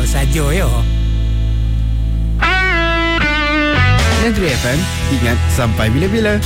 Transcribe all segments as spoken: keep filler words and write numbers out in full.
saja yo. Negeri F M, ingat sampai bila-bila.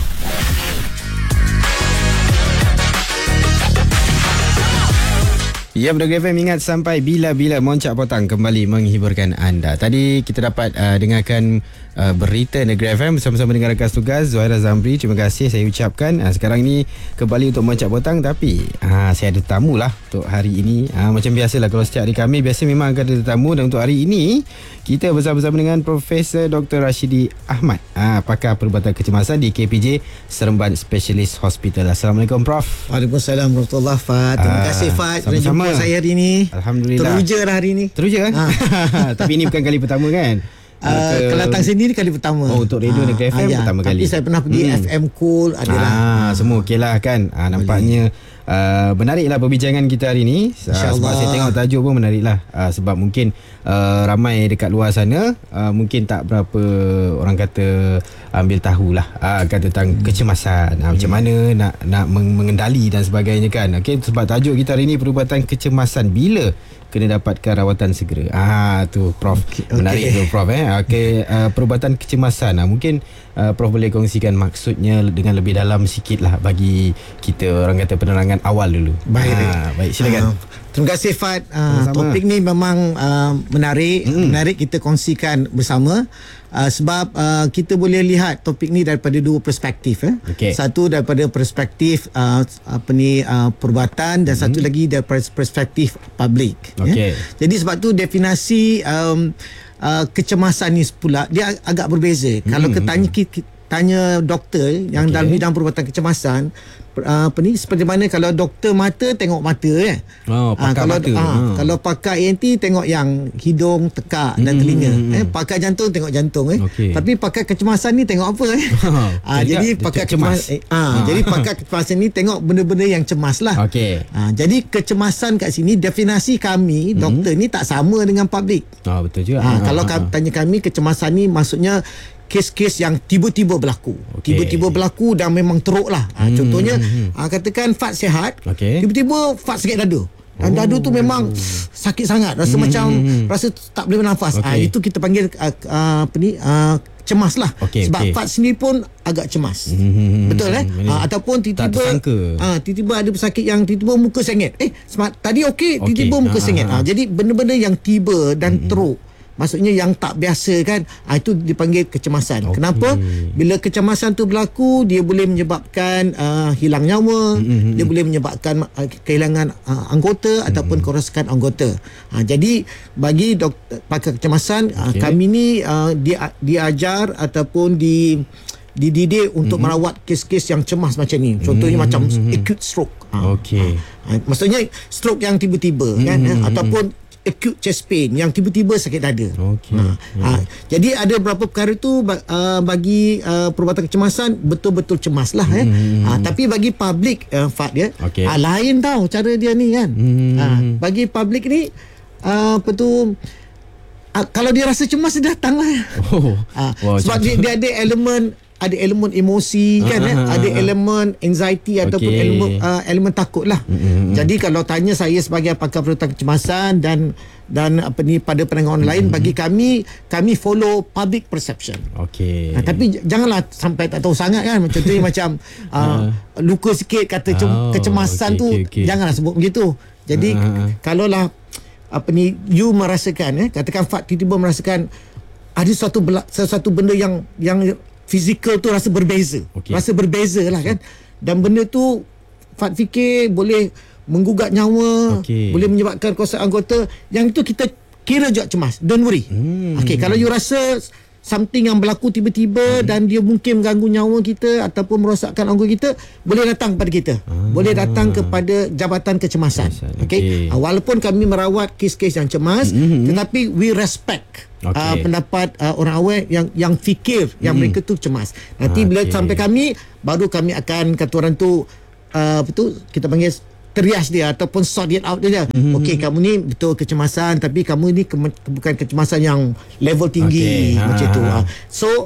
Ya, Negeri F M, ingat sampai bila-bila. Moncak Potang kembali menghiburkan anda. Tadi kita dapat uh, dengarkan uh, berita Negeri F M bersama-sama dengan rakan tugas Zuhaira Zamri. Terima kasih saya ucapkan. Uh, sekarang ni kembali untuk Moncak Potang, tapi uh, saya ada tetamu lah untuk hari ini. Uh, macam biasalah, kalau setiap hari kami biasa memang akan ada tetamu, dan untuk hari ini kita bersama-sama dengan Profesor Doktor Rashidi Ahmad, uh, pakar perubatan kecemasan di K P J Seremban Specialist Hospital. Assalamualaikum, Prof. Waalaikumsalam warahmatullahi wabarakatuh. Terima Ah, kasih, Fat, kerana sama-sama. jumpa saya hari ini. Alhamdulillah. Teruja lah hari ini. Teruja kan? Tapi ini bukan kali pertama kan? Uh, Ke- kalau datang sini ni kali pertama. Oh, untuk radio Negeri F M ya. pertama kali. Tapi saya pernah pergi Hmm. F M Cool, adalah. Ah, semua okey lah kan. Ah, nampaknya uh, menariklah perbincangan kita hari ini. Uh, sebab saya tengok tajuk pun menariklah. Uh, sebab mungkin uh, ramai dekat luar sana uh, mungkin tak berapa orang kata ambil tahulah uh, kata tentang hmm. kecemasan. Uh, hmm. Macam mana nak nak mengendali dan sebagainya kan. Okey, sebab tajuk kita hari ini perubatan kecemasan bila kena dapatkan rawatan segera. Ah tu Prof. Okay, menarik okay. tu Prof eh. Okey, uh, perubatan kecemasan. Uh, mungkin uh, Prof boleh kongsikan maksudnya dengan lebih dalam sikit lah bagi kita orang kata penerangan awal dulu. Baik. Ah, baik, silakan. Uh, terima kasih, Fat. Uh, topik ni memang uh, menarik, hmm. menarik kita kongsikan bersama. Uh, sebab uh, kita boleh lihat topik ni daripada dua perspektif eh. Okay. Satu daripada perspektif uh, apa ni uh, perubatan, dan hmm. satu lagi daripada perspektif publik. Okay. Ya. Jadi sebab tu definisi um, uh, kecemasan ni pula dia agak berbeza. Hmm. Kalau kita tanya tanya doktor yang okay. dalam bidang perubatan kecemasan, Uh, apa ni, seperti mana kalau doktor mata tengok mata eh. Oh, pakar uh, kalau, mata. Uh, Hmm. kalau pakar E N T tengok yang hidung, tekak dan Hmm, telinga. hmm, Eh, pakar jantung tengok jantung eh. Okay. Tapi pakar kecemasan ni tengok apa eh? uh, jadi pakar cemas. kecemasan eh, uh, jadi pakar kecemasan ni tengok benda-benda yang cemas lah. Okey. Uh, jadi kecemasan kat sini definisi kami doktor hmm. ni tak sama dengan publik. Ah, betul juga. Uh, Ah, kalau ah, tanya kami, kecemasan ni maksudnya kes-kes yang tiba-tiba berlaku. Okay. Tiba-tiba berlaku dan memang teruk lah. Ha, Hmm. contohnya, ha, katakan Fat sihat, Okay. tiba-tiba Fat sakit dada. Dan oh. dadu tu memang sakit sangat. Rasa hmm. macam, rasa tak boleh bernafas. Okay. Ha, itu kita panggil uh, uh, apa ni, uh, cemas lah. Okay, Sebab okay. Fat sendiri pun agak cemas. Hmm. Betul eh? Ha, ataupun tak tiba-tiba tersangka. ha, tiba-tiba ada pesakit yang tiba-tiba muka sengit. Eh, smart, tadi okey, Okay. tiba-tiba muka Ha, sengit. ha, ha. Ha, jadi benda-benda yang tiba dan hmm. teruk, maksudnya yang tak biasa kan, ha, itu dipanggil kecemasan. Okay. Kenapa? Bila kecemasan tu berlaku, dia boleh menyebabkan uh, hilang nyawa, mm-hmm. dia boleh menyebabkan uh, kehilangan uh, anggota mm-hmm. ataupun kerosakan anggota. Ha, jadi bagi doktor pakar kecemasan, okay. uh, kami ni uh, dia diajar ataupun di dididik untuk mm-hmm. merawat kes-kes yang cemas macam ni. Contohnya mm-hmm. macam acute stroke. Ha, Okey. ha, maksudnya stroke yang tiba-tiba mm-hmm. kan, eh, ataupun acute chest pain yang tiba-tiba sakit dada. Okey. Ha, ha, jadi ada beberapa perkara tu uh, bagi uh, perubatan kecemasan betul-betul cemas lah eh. Hmm. Ha, tapi bagi public uh, Fat dia okay. ha, lain tau cara dia ni kan. Hmm. Ha, bagi public ni uh, apa tu, uh, kalau dia rasa cemas dia datang lah. Oh. Ha, Wow, sebab dia, dia ada elemen ada elemen emosi kan, eh? ada elemen anxiety ataupun Okay. elemen uh, elemen takut lah. Mm-hmm. Jadi kalau tanya saya sebagai pakar perubatan kecemasan dan dan apa ni pada pandangan mm-hmm. lain, bagi kami kami follow public perception. Okey. Ha, tapi janganlah sampai tak tahu sangat kan. Contohnya macam uh, luka sikit kata Oh, kecemasan okay, tu okay, okay. janganlah sebut begitu. Jadi uh, kalaulah apa ni you merasakan eh katakan Fat tiba-tiba merasakan ada sesuatu sesuatu benda yang yang fizikal tu rasa berbeza. Okay. Rasa berbeza lah kan. Dan benda tu Fat fikir boleh menggugat nyawa, okay. boleh menyebabkan kerosakan anggota, yang itu kita kira juga cemas. Don't worry. Hmm. Okey, kalau you rasa something yang berlaku tiba-tiba hmm. dan dia mungkin mengganggu nyawa kita ataupun merosakkan anggota kita, boleh datang kepada kita. Ah. Boleh datang kepada Jabatan Kecemasan. Okey. Okay. Walaupun kami merawat kes-kes yang cemas, hmm. tetapi we respect Okay. Uh, pendapat uh, orang awam yang yang fikir yang hmm. mereka tu cemas. Nanti okay. bila sampai kami, baru kami akan kata orang tu uh, apa tu kita panggil terias dia ataupun sort it out dia. Mm-hmm. Okey, kamu ni betul kecemasan, tapi kamu ni ke- bukan kecemasan yang level tinggi okay. macam ha. tu. Uh. So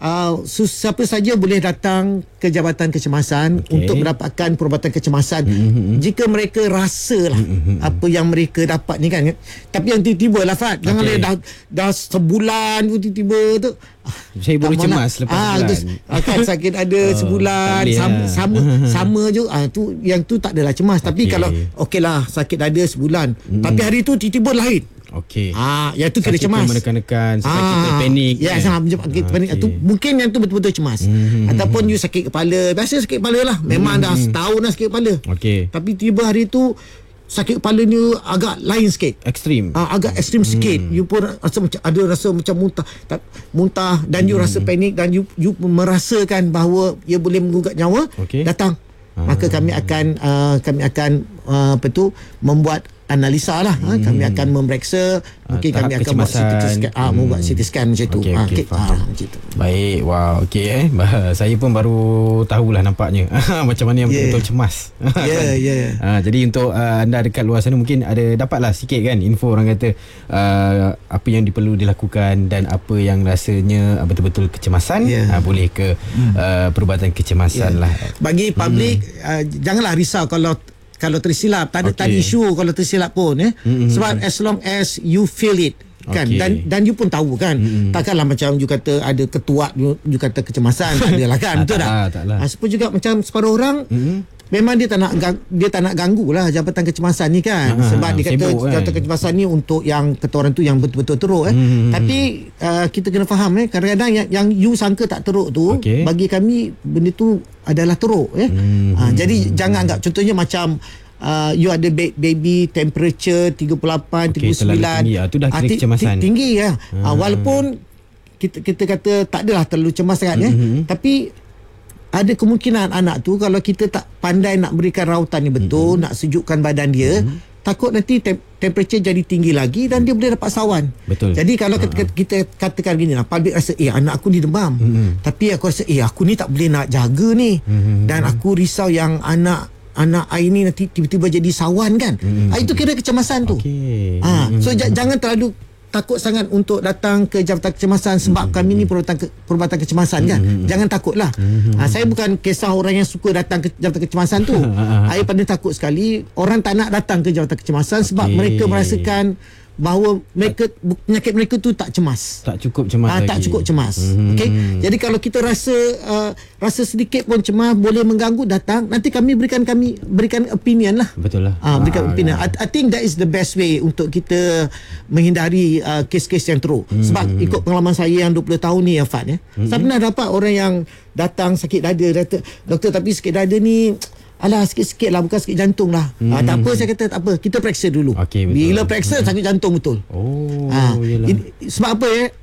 uh, siapa saja boleh datang ke Jabatan Kecemasan okay. untuk mendapatkan perubatan kecemasan mm-hmm. jika mereka rasalah mm-hmm. apa yang mereka dapat ni kan. Tapi yang tiba-tiba lah Fat, jangan okay. dah dah sebulan tiba-tiba tu saya baru cemas lepas ah, sebulan. Kan sakit ada oh, sebulan sama, lah. sama sama je ah, tu yang tu tak adalah cemas. Okay. Tapi kalau okeylah sakit dada sebulan mm. tapi hari tu tiba-tiba lain. Okey. Ah, yang tu kena cemas. Sakit menekan-nekan, sakit ah, kita panik. Ya, kan? Sakit ah, panik okay. tu mungkin yang tu betul-betul cemas. Mm-hmm. Ataupun you sakit kepala. Biasa sakit kepala lah. Memang mm-hmm. dah setahun dah sakit kepala. Okey. Tapi tiba hari tu sakit kepala ni agak lain sikit. Ekstrim. Ah, agak ekstrim mm. sikit. You pun rasa macam ada rasa macam muntah, tak, muntah dan you mm. rasa panik dan you you merasakan bahawa ia boleh menggugat nyawa. Okay. Datang. Ah. Maka kami akan uh, kami akan uh, apa tu membuat analisa lah. Hmm. Ha, kami akan memeriksa, mungkin tahap kami akan buat C T scan, ah, hmm. membuat C T scan macam tu. Okay, okay, ha, okay. Ha, macam tu. Baik, wow, okey eh. Saya pun baru tahulah nampaknya macam mana yang yeah. betul-betul cemas. Ya, yeah, ya. Yeah. Ha, jadi untuk uh, anda dekat luar sana mungkin ada dapatlah sikit kan info orang kata uh, apa yang perlu dilakukan dan apa yang rasanya uh, betul-betul kecemasan, yeah. uh, boleh ke hmm. uh, perubatan kecemasan yeah. lah. Bagi public hmm. uh, janganlah risau kalau kalau tersilap, tak ada okay. tak ada isu kalau tersilap pun eh. Mm-hmm. Sebab as long as you feel it kan, okay. dan dan you pun tahu kan, mm-hmm. takkanlah macam you kata ada ketuat you, you kata kecemasan tak adalah kan, betul tak? Taklah. Ha, sepuluh juga macam separuh orang mm-hmm. memang dia tak nak gang, dia tak nak ganggu lah jabatan kecemasan ni kan. Ha, sebab dia kata sibuk, jabatan kan? Kecemasan ni untuk yang kata orang tu yang betul-betul teruk eh. Mm-hmm. Tapi uh, kita kena faham eh, kadang-kadang yang, yang you sangka tak teruk tu, okay. bagi kami benda tu adalah teruk eh. Mm-hmm. Ha, jadi jangan anggap contohnya macam Uh, you ada baby temperature tiga puluh lapan, okay, tiga puluh sembilan tinggi. Ah, tu dah kira kecemasan. Tinggi ya. Hmm. Uh, walaupun kita kita kata tak adalah terlalu cemas sangat mm-hmm. ya. Tapi ada kemungkinan anak tu kalau kita tak pandai nak berikan rawatan yang betul, mm-hmm. nak sejukkan badan dia, mm-hmm. takut nanti tem- temperature jadi tinggi lagi dan dia boleh dapat sawan. Betul. Jadi kalau uh-huh. kita, kita katakan gini lah, public rasa eh anak aku ni demam. Mm-hmm. Tapi aku rasa eh aku ni tak boleh nak jaga ni. Mm-hmm. Dan aku risau yang anak anak air ni nanti tiba-tiba jadi sawan kan. Hmm. Ha, itu kira kecemasan tu. Okay. Ha, so hmm. j- jangan terlalu takut sangat untuk datang ke jabatan kecemasan sebab hmm. kami ni perubatan ke, perubatan kecemasan kan. Hmm. Jangan takutlah. Hmm. Ha, saya bukan kisah orang yang suka datang ke jabatan kecemasan tu. Saya pada takut sekali orang tak nak datang ke jabatan kecemasan sebab okay. mereka merasakan bahawa mereka penyakit mereka tu tak cemas. Tak cukup cemas ha, lagi. Tak cukup cemas. Mm-hmm. Okey. Jadi kalau kita rasa uh, rasa sedikit pun cemas boleh mengganggu, datang, nanti kami berikan kami berikan opinion lah. Betul lah. Ah, berikan ah, opinion. Ya. I, I think that is the best way untuk kita menghindari uh, kes-kes yang teruk. Mm-hmm. Sebab ikut pengalaman saya yang dua puluh tahun ni Afan ya. Mm-hmm. Saya pernah dapat orang yang datang sakit dada, doktor, doktor tapi sakit dada ni alah sikit-sikit lah, bukan sakit jantung lah. Hmm. Ha, tak apa, saya kata tak apa, kita periksa dulu. Okay, bila periksa hmm. sakit jantung betul. Oh, ha, ini, sebab apa ya?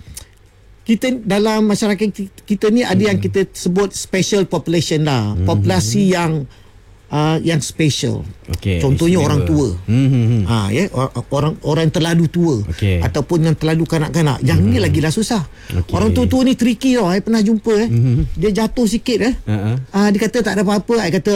Kita dalam masyarakat kita ni ada hmm. yang kita sebut special population lah. Hmm. Populasi yang uh, yang special. Okay, contohnya orang tua. Hmm. Ha, ya, orang orang yang terlalu tua, okay. ataupun yang terlalu kanak-kanak. Yang hmm. ni lagi lah susah. Okay. Orang tua-tua ni tricky tau. Saya pernah jumpa eh. Hmm. Dia jatuh sikit eh. Uh-huh. Ha, dia kata tak ada apa-apa. Saya kata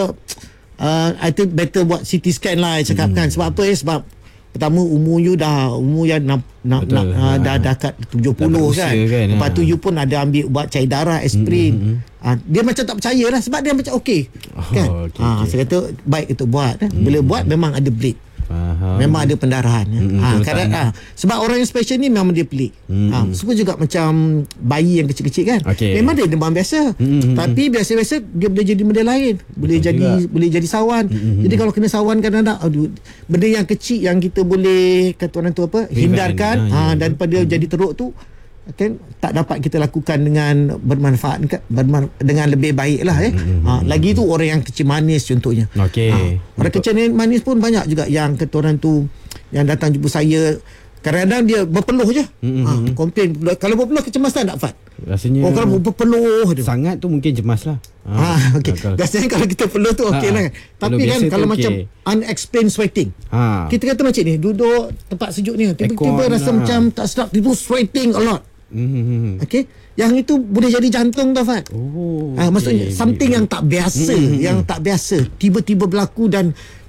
Uh, I think better buat C T scan lah, saya cakapkan. Hmm. Sebab apa ya? Sebab pertama umur you dah umur yang nak, nak, nak, uh, dah dekat tujuh puluh kan, kan. Lepas tu you pun ada ambil buat cair darah, aspirin. Hmm. Uh, dia macam tak percaya lah sebab dia macam okey kan. Oh, okay, uh, okay. Saya kata baik itu buat eh. Bila hmm. buat memang ada bleed. Faham. Memang ada pendarahan. Mm-hmm, ha, kadang, ha, sebab orang yang special ni memang dia pelik. Mm-hmm. Ha, semua juga macam bayi yang kecil-kecil kan. Okay. Memang dia demam biasa. Mm-hmm. Tapi biasa-biasa dia boleh jadi benda lain. Boleh Betul jadi juga. boleh jadi sawan. Mm-hmm. Jadi kalau kena sawan kadang-kadang aduh, benda yang kecil yang kita boleh kata orang tu apa, hindarkan ha, ha, daripada mm-hmm. jadi teruk tu kan tak dapat kita lakukan dengan bermanfaat berman, dengan lebih baik lah eh. Mm-hmm. Ha, lagi tu orang yang kecil manis contohnya. Okay. Ha, orang Untuk... kecil manis pun banyak juga yang kata orang tu yang datang jumpa saya kadang-kadang dia berpeluh je. Mm-hmm. Ha, komplain kalau berpeluh kecemasan tak Fat? Rasanya oh, kalau berpeluh tu sangat tu mungkin cemas lah. Ha, ha okey. Kalau... Biasanya kalau kita peluh tu okey ha, lah. Tapi kan kalau okay. macam unexplained sweating. Ha. Kita kata macam ni, duduk tempat sejuk ni, tiba-tiba rasa ha. macam tak sedap, tiba sweating a lot. Mm-hmm. Okey, yang itu boleh jadi jantung tau Fat. Oh, ha, maksudnya okay. something yang tak biasa, mm-hmm. yang tak biasa tiba-tiba berlaku dan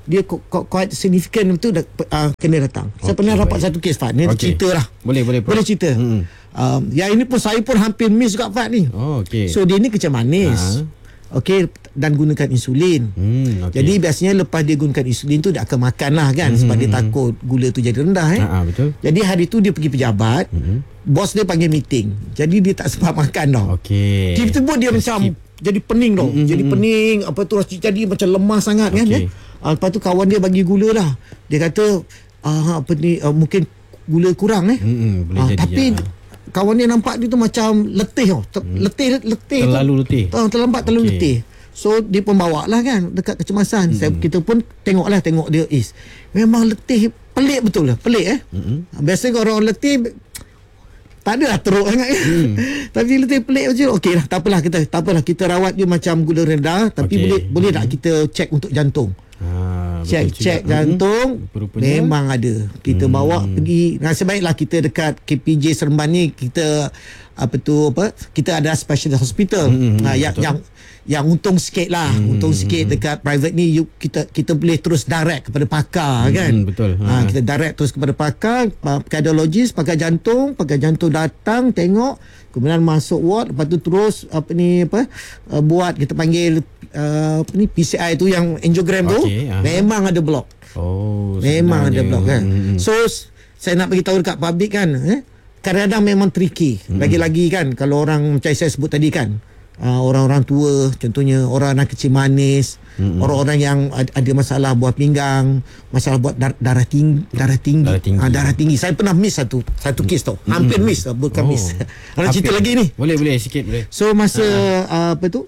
dia quite significant itu uh, kena datang. Saya Okay, pernah dapat baik. satu kes Fat. Ni Okay. cerita lah. Boleh, boleh, Prof. Boleh cerita. Hmm. Um, yang ini pun saya pun hampir miss juga Fat ni. Oh, okey. So dia ni kecam manis. Okey, dan gunakan insulin. Hmm, okey. Jadi biasanya lepas dia gunakan insulin tu dia akan makan lah kan, sebab dia takut gula tu jadi rendah eh. Ha, betul. Jadi hari tu dia pergi pejabat. Bos dia panggil meeting. Jadi dia tak sempat makan tau. Okey. Tiba-tiba dia macam jadi pening tau. Mm-mm. Jadi pening, apa tu rasa jadi macam lemah sangat kan Okey. ya. Uh, lepas tu kawan dia bagi gula lah. Dia kata uh, apa ni uh, mungkin gula kurang eh. Mm-mm, boleh Ah, jadi. tapi ya. kawan dia nampak dia tu macam letih tau. Ter- letih letih tu. Terlalu letih. Ah, terlambat terlalu Okey. letih. So dia pun bawa lah kan dekat kecemasan. Mm-hmm. Saya, kita pun tengok lah tengok dia is. Memang letih, pelik betul lah, pelik eh. Mm-hmm. Biasanya orang letih tak adalah teruk sangat kan. Mm. Tapi letih pelik macam okey lah, tak apalah kita tak apalah kita rawat dia macam gula rendah, tapi Okey. boleh boleh tak kita check untuk jantung. Ha, Cek betul cek juga. jantung Mm-mm. Rupanya- memang ada. Kita Hmm. bawa pergi. Nasib baiklah kita dekat K P J Seremban ni kita apa tu apa kita ada specialist hospital. Hmm, Ha, yang betul. yang yang untung sikit lah. Hmm, Untung sikit dekat private ni you, kita kita boleh terus direct kepada pakar kan. Hmm, betul. Ha, Ha. kita direct terus kepada pakar, pa- cardiologist, pakar jantung, pakar jantung datang tengok, kemudian masuk ward, lepas tu terus apa ni apa uh, buat kita panggil uh, apa ni P C I tu yang angiogram tu Okey, aha. memang ada block. Oh, Memang ada sebenarnya. blok kan. Hmm. So s- saya nak bagi tahu dekat public kan, eh, kadang-kadang memang tricky. Lagi-lagi kan kalau orang macam saya sebut tadi kan, uh, orang-orang tua, contohnya orang anak kecil manis, Mm-mm. orang-orang yang ad- ada masalah buah pinggang, masalah buat dar- darah tinggi, darah tinggi, Darah tinggi. Ah, darah tinggi. Saya pernah miss satu satu kes tau. Hampir miss, bukan Oh. miss. Nak cerita Apa? lagi ni. Boleh, boleh sikit boleh. So masa uh, apa tu?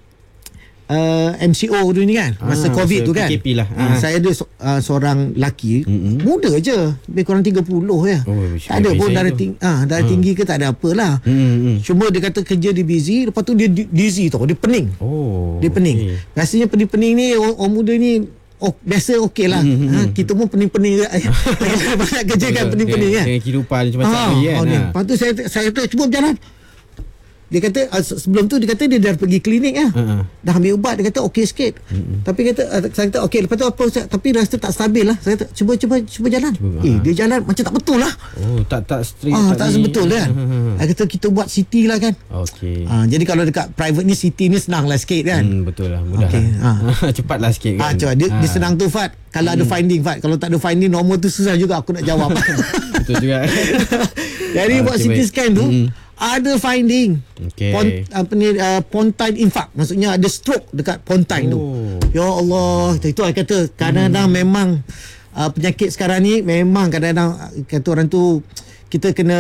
Uh, M C O dulu ni kan, masa Ah, COVID masa tu kan. P K P lah. Ah, Ah. saya ada so, uh, seorang lelaki, Mm-mm. muda je, lebih kurang tiga puluh ya. Oh, tak ada lebih pun saya darah tu. tinggi, ah, darah tinggi ke tak ada apalah. Hmm, hmm. Cuma dia kata kerja dia busy, lepas tu dia di- dizzy tau, dia pening. Oh. Dia pening. okey. Rasanya pening-pening ni orang, orang muda ni oh, biasa okey lah. Mm, mm, Ha, mm. kita pun pening-pening juga. Banyak kerja kan Betul. pening-pening dengan, kan. dengan kehidupan macam-macam Ah, ni kan. oh, ni. Ha. Lepas tu saya saya kata cuba berjalan. Dia kata uh, se- sebelum tu dia kata dia dah pergi klinik lah. Ha-ha. Dah ambil ubat, dia kata okey sikit. Mm-hmm. Tapi kata uh, saya kata okey, lepas tu apa Ustaz? Tapi rasa tak stabil lah. Saya kata cuba cuba cuba jalan. Cuba, eh ha. dia jalan macam tak betul lah. Oh, tak tak straight. Ah tak di- sebetul kan. Saya kata kita buat C T lah kan. Okey. Ah jadi kalau dekat private ni C T ni senang lah sikit kan. Hmm, betul lah, mudah. Okey, lah. ha. Cepatlah sikit Ah kan. cuba dia, Ha. dia senang tu Fat. Kalau ada finding Fat, kalau tak ada finding nombor tu susah juga aku nak jawab. Betul juga. Jadi Ah, buat okey, C T baik. scan tu Mm. ada finding. Okey. Pon, apa ni uh, pontine infarct, maksudnya ada stroke dekat pontine tu. Oh. Ya Allah, itu saya kata kadang-kadang Hmm. memang uh, penyakit sekarang ni memang kadang-kadang uh, kata orang tu kita kena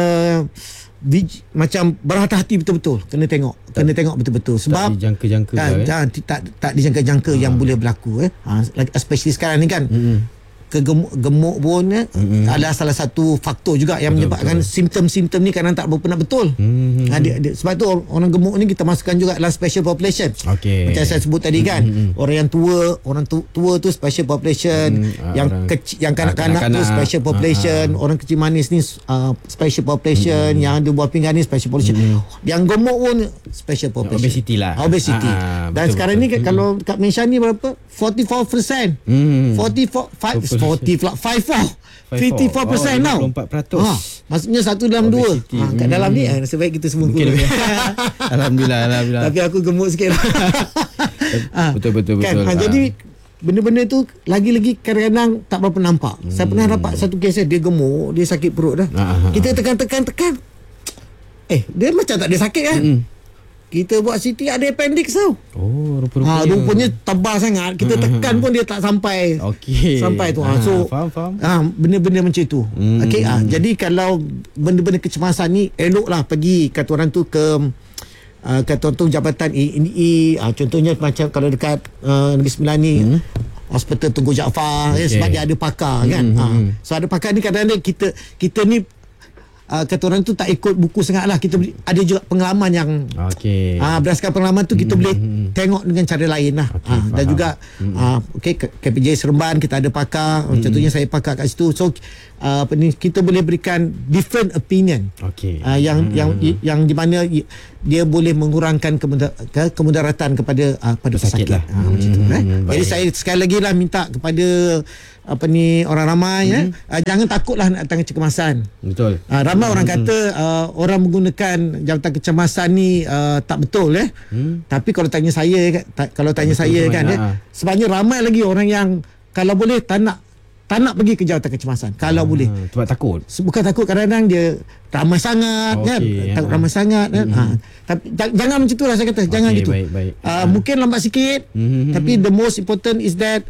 bij, macam berhati-hati betul-betul, kena tengok, kena tengok betul-betul sebab Tak dijangka-jangka kan, lah, eh. jangan, tak tak dijangka-jangka yang boleh berlaku eh. Ha, like especially sekarang ni kan. Hmm. Kegemuk gemuk pun eh, Mm-mm. adalah salah satu faktor juga yang Betul, menyebabkan betul. simptom-simptom ni kadang tak berapa nak betul. Hmm. Ha, dia, dia, sebab tu orang, orang gemuk ni kita masukkan juga dalam special population. Okey. Macam saya sebut tadi kan, Mm-mm. orang yang tua, orang tu, tua tu special population, Mm, ah, yang orang- kecil, yang ah, kanak-kanak tu kanak-kanak. special population, Ah, orang kecil manis ni uh, special population, yang ada buah pinggang ni special population. Yang gemuk pun special population. Obesity lah. Obesity. Ah, ah, Dan betul, sekarang betul. ni kalau dekat Malaysia ni berapa? forty-four percent. Hmm. forty-four five forty pula five four fifty-four percent Oh, now. lima puluh empat peratus. Ha, maksudnya satu dalam dua. Obesity. Ha, kat Hmm. dalam ni eh, nasib baik kita semua Mungkin kurus. lebih. Alhamdulillah, alhamdulillah. Tapi aku gemuk sikit. Ha, Betul, betul, kan? betul. Ha, Ah. jadi benda-benda tu lagi-lagi kadang-kadang tak berapa nampak. Hmm. Saya pernah dapat satu kes dia gemuk, dia sakit perut dah. Ah, ah, ah. Kita tekan-tekan-tekan. Eh, dia macam tak ada sakit kan? Hmm. Kita buat C T ada appendix tau. Oh, Ha, rupa-rupanya. rupanya tebal sangat. Kita tekan pun dia tak sampai. Okey. Sampai tu. Ha, Ah, so faham, faham. ha, benda-benda macam tu. Hmm. Okey, ha, jadi kalau benda-benda kecemasan ni eloklah pergi kata orang tu ke uh, kata orang tu jabatan A N E, uh, contohnya macam kalau dekat uh, Negeri Sembilan ni hmm. Hospital Tunku Jaafar, okay. eh, sebab dia ada pakar kan. Hmm, Ha. hmm. So ada pakar ni kadang-kadang kita kita ni uh, kata orang tu tak ikut buku sangat lah. Kita ada juga pengalaman yang Okey. uh, berdasarkan pengalaman tu kita Hmm, boleh hmm. tengok dengan cara lain lah. Okey, uh, dan faham. juga uh, okay, K P J Seremban kita ada pakar, Hmm. contohnya saya pakar kat situ. So uh, apa ni, kita boleh berikan different opinion. Okey. Uh, yang Hmm. yang yang di mana i- dia boleh mengurangkan kemuda, ke, kemudaratan kepada uh, pada Pesakit pesakit lah. uh, macam tu, Hmm, eh. baik. Jadi saya sekali lagi lah minta kepada apa ni orang ramai, Hmm. eh, uh, jangan takutlah nak datang kecemasan. Betul. Uh, ramai orang kata uh, orang menggunakan jabatan kecemasan ni uh, tak betul, eh. Hmm. Tapi kalau tanya saya kan- ta- kalau tanya Betul saya sangat, kan, eh, ha. sebenarnya ramai lagi orang yang kalau boleh tak nak tak nak pergi ke jabatan kecemasan kalau boleh. Ah, sebab takut. Bukan takut, kadang-kadang dia ramai sangat, Okey, kan, takut ha. ramai sangat, kan. Ha. Tapi ja- jangan macam tu lah saya kata, jangan Okey, gitu. baik, baik. Uh, mungkin lambat sikit, Mhm. tapi the most important is that